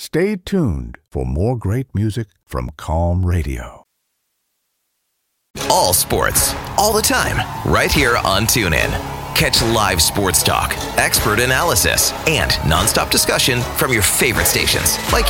Stay tuned for more great music from Calm Radio. All sports, all the time, right here on TuneIn. Catch live sports talk, expert analysis, and nonstop discussion from your favorite stations like